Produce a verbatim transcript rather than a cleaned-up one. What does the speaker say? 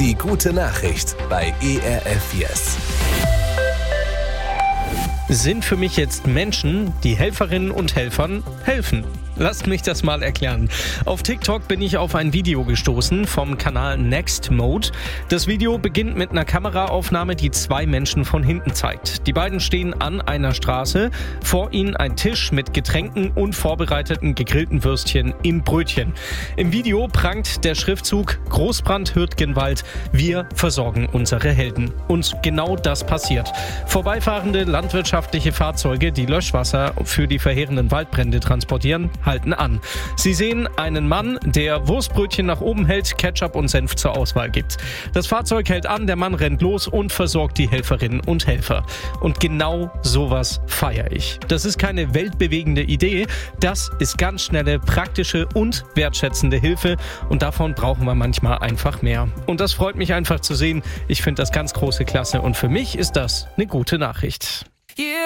Die gute Nachricht bei E R F Yes. Sind für mich jetzt Menschen, die Helferinnen und Helfern helfen? Lasst mich das mal erklären. Auf TikTok bin ich auf ein Video gestoßen vom Kanal Next Mode. Das Video beginnt mit einer Kameraaufnahme, die zwei Menschen von hinten zeigt. Die beiden stehen an einer Straße, vor ihnen ein Tisch mit Getränken und vorbereiteten gegrillten Würstchen im Brötchen. Im Video prangt der Schriftzug Großbrand Hürtgenwald, wir versorgen unsere Helden. Und genau das passiert. Vorbeifahrende landwirtschaftliche Fahrzeuge, die Löschwasser für die verheerenden Waldbrände transportieren, halten an. Sie sehen einen Mann, der Wurstbrötchen nach oben hält, Ketchup und Senf zur Auswahl gibt. Das Fahrzeug hält an, der Mann rennt los und versorgt die Helferinnen und Helfer. Und genau sowas feiere ich. Das ist keine weltbewegende Idee, das ist ganz schnelle, praktische und wertschätzende Hilfe und davon brauchen wir manchmal einfach mehr. Und das freut mich einfach zu sehen. Ich finde das ganz große Klasse und für mich ist das eine gute Nachricht.